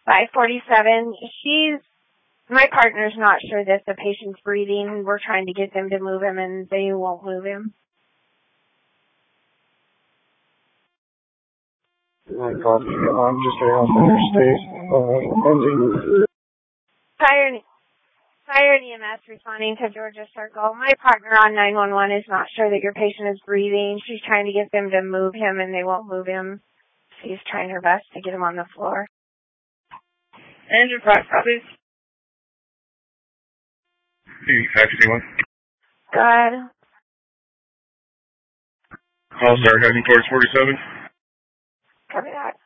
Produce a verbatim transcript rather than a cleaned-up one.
five forty-seven. He's, my partner's not sure that the patient's breathing. We're trying to get them to move him, and they won't move him. I copy. I'm just getting off interstate. Uh, ending. Fire, fire and E M S responding to Georgia Circle. My partner on nine one one is not sure that your patient is breathing. She's trying to get them to move him, and they won't move him. She's trying her best to get him on the floor. Engine five, please. Taxi one. Good. Call start heading towards forty-seven. Copy that.